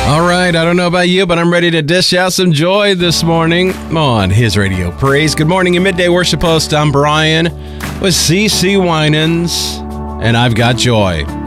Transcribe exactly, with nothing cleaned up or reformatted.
All right, I don't know about you, but I'm ready to dish out some joy this morning on His Radio Praise. Good morning and midday worship host. I'm Brian with C C Winans, and I've got joy.